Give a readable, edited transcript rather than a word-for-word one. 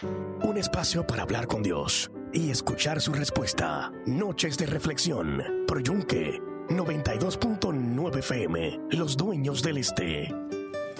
Un espacio para hablar con Dios y escuchar su respuesta. Noches de reflexión. Pro Yunque 92.9 FM. Los dueños del este.